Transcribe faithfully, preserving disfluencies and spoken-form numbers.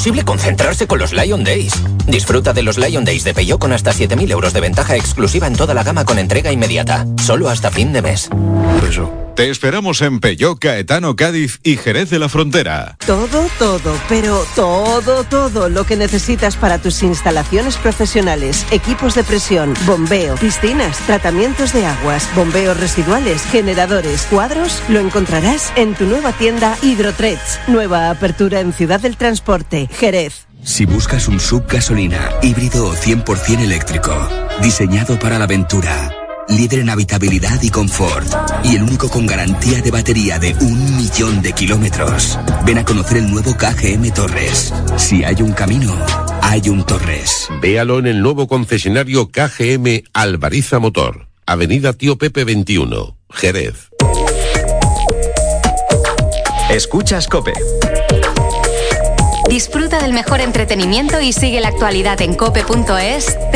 imposible concentrarse con los Lion Days. Disfruta de los Lion Days de Peugeot con hasta siete mil euros de ventaja exclusiva en toda la gama con entrega inmediata. Solo hasta fin de mes. Eso. Te esperamos en Peugeot, Caetano, Cádiz y Jerez de la Frontera. Todo, todo, pero todo, todo lo que necesitas para tus instalaciones profesionales. Equipos de presión, bombeo, piscinas, tratamientos de aguas, bombeos residuales, generadores, cuadros, lo encontrarás en tu nueva tienda Hidrotrets. Nueva apertura en Ciudad del Transporte, Jerez. Si buscas un sub gasolina, híbrido o cien por ciento eléctrico, diseñado para la aventura, líder en habitabilidad y confort, y el único con garantía de batería de un millón de kilómetros, ven a conocer el nuevo K G M Torres. Si hay un camino, hay un Torres. Véalo en el nuevo concesionario K G M Alvariza Motor, Avenida Tío Pepe veintiuno, Jerez. Escuchas COPE. Disfruta del mejor entretenimiento y sigue la actualidad en cope punto es.